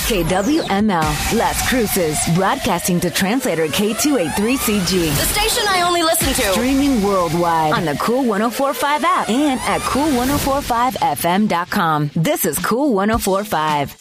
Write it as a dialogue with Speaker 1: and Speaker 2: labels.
Speaker 1: KWML, Las Cruces, broadcasting to translator K283CG.
Speaker 2: The station I only listen to.
Speaker 1: Streaming worldwide on the Cool 104.5 app and at cool1045fm.com. This is Cool 104.5.